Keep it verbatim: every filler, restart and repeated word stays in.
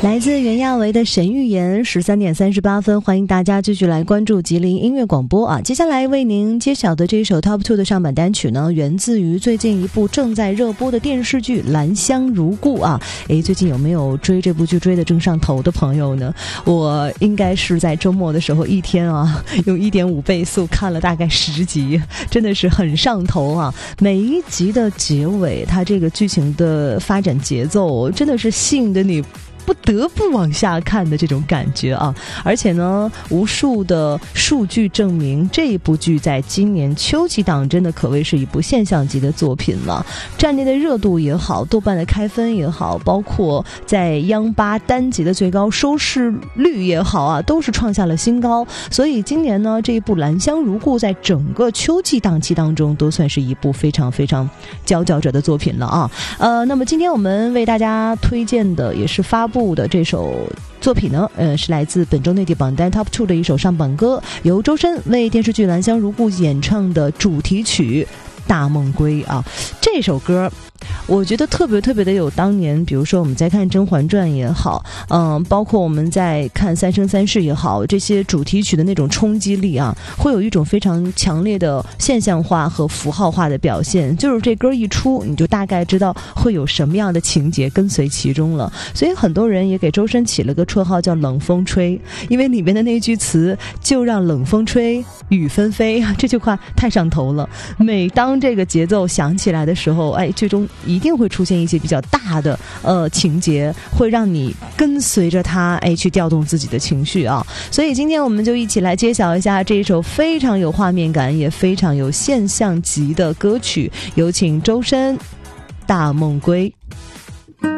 来自袁娅维的《神预言》，十三点三十八分，欢迎大家继续来关注吉林音乐广播啊！接下来为您揭晓的这一首 Top 二的上榜单曲呢，源自于最近一部正在热播的电视剧《兰香如故》啊！诶，最近有没有追这部剧追得正上头的朋友呢？我应该是在周末的时候一天啊，用 一点五 倍速看了大概十集，真的是很上头啊！每一集的结尾，它这个剧情的发展节奏真的是吸引的你不得不往下看的这种感觉啊！而且呢，无数的数据证明这一部剧在今年秋季档真的可谓是一部现象级的作品了。站内的热度也好，豆瓣的开分也好，包括在央八单集的最高收视率也好啊，都是创下了新高。所以今年呢，这一部《兰香如故》在整个秋季档期当中都算是一部非常非常佼佼者的作品了啊！呃，那么今天我们为大家推荐的也是发布的这首作品呢，呃，是来自本周内地榜单 Top 二的一首上榜歌，由周深为电视剧《兰香如故》演唱的主题曲《大梦归》啊。这首歌我觉得特别特别的有当年，比如说我们在看《甄嬛传》也好，嗯，包括我们在看《三生三世》也好，这些主题曲的那种冲击力啊，会有一种非常强烈的现象化和符号化的表现。就是这歌一出，你就大概知道会有什么样的情节跟随其中了。所以很多人也给周深起了个绰号叫冷风吹，因为里面的那句词就让冷风吹雨纷飞，这句话太上头了。每当这个节奏响起来的时候，哎，最终一定会出现一些比较大的呃情节，会让你跟随着它哎去调动自己的情绪啊。所以今天我们就一起来揭晓一下这一首非常有画面感也非常有现象级的歌曲，有请周深《大梦归》。